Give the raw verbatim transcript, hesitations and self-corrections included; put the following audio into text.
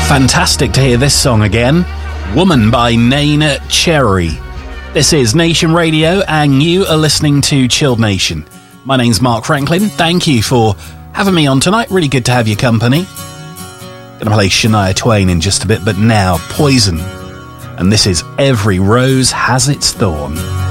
Fantastic to hear this song again. Woman by Neneh Cherry. This is Nation Radio and you are listening to Chilled Nation. My name's Mark Franklin. Thank you for having me on tonight. Really good to have your company. Gonna play Shania Twain in just a bit, but now Poison. And this is Every Rose Has Its Thorn.